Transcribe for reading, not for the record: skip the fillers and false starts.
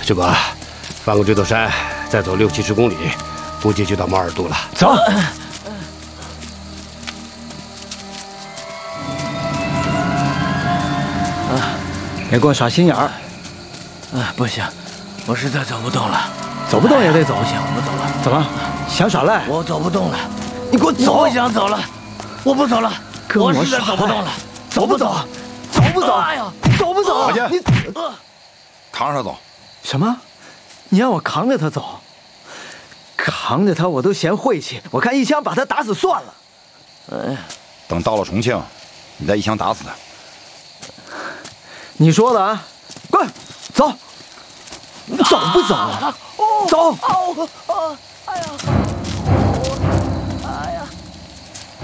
师伯，翻过这座山，再走60-70公里，估计就到毛尔渡了。 走。别给我耍心眼儿！ 不行，我实在走不动了。 走不动也得走。 不行，我不走了。 怎么想耍赖？ 我走不动了。 你给我走！ 我不想走了，我不走了。我实在走不动了。 走不走？走不走？ 哎呀， 走不走？ 你扛着他走。 什么？你让我扛着他走？扛着他我都嫌晦气，我看一枪把他打死算了。 等到了重庆，你再一枪打死他。 你说的啊！滚，走！走不走？走！ 哎呀！